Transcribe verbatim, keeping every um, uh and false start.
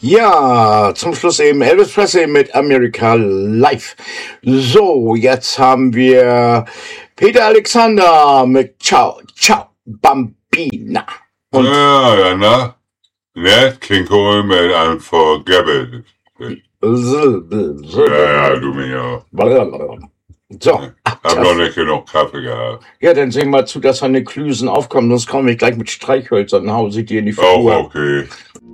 Ja, zum Schluss eben Elvis Presley mit America Live. So, jetzt haben wir Peter Alexander mit Ciao, Ciao, Bambina. Und ja, ja, na? Nat King Cole mit Unforgettable. Ja, ja, du mich auch. So. Hab noch nicht genug Kaffee gehabt. Ja, dann sehen wir zu, dass seine Klüsen aufkommen, sonst komme ich gleich mit Streichhölzern nach Hause, die in die Auch Figur. okay.